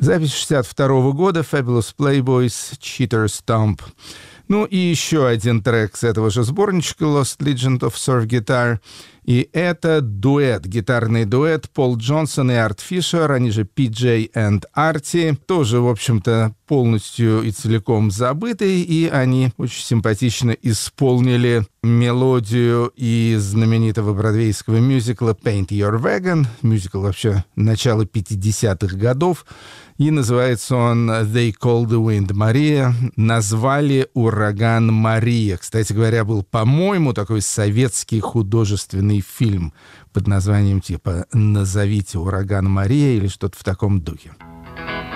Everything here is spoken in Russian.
Запись 62 года, Fabulous Playboys, Cheater Stomp. Ну и еще один трек с этого же сборничка, Lost Legend of Surf Guitar. И это дуэт, гитарный дуэт Пол Джонсон и Арт Фишер, они же PJ and Artie, тоже, в общем-то, полностью и целиком забытый, и они очень симпатично исполнили мелодию из знаменитого бродвейского мюзикла Paint Your Wagon, мюзикл вообще начала 50-х годов, и называется он They Call the Wind Maria, назвали ураган Мария. Кстати говоря, был, по-моему, такой советский художественный фильм под названием типа «Назовите ураган Мария» или что-то в таком духе.